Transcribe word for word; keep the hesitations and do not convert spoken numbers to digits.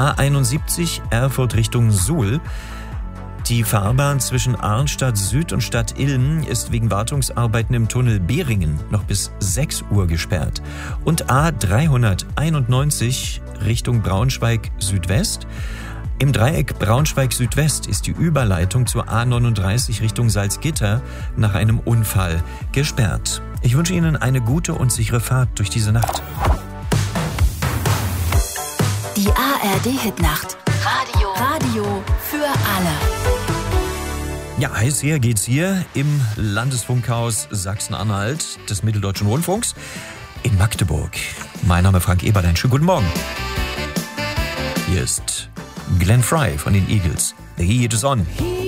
A einundsiebzig Erfurt Richtung Suhl. Die Fahrbahn zwischen Arnstadt Süd und Stadt Ilm ist wegen Wartungsarbeiten im Tunnel Behringen noch bis sechs Uhr gesperrt. Und A dreihunderteinundneunzig Richtung Braunschweig Südwest. Im Dreieck Braunschweig Südwest ist die Überleitung zur A neununddreißig Richtung Salzgitter nach einem Unfall gesperrt. Ich wünsche Ihnen eine gute und sichere Fahrt durch diese Nacht. Die A R D-Hitnacht. Radio. Radio für alle. Ja, heiß her geht's hier im Landesfunkhaus Sachsen-Anhalt des Mitteldeutschen Rundfunks in Magdeburg. Mein Name ist Frank Eberl, einen schönen guten Morgen. Hier ist Glenn Frey von den Eagles. The Heat is on.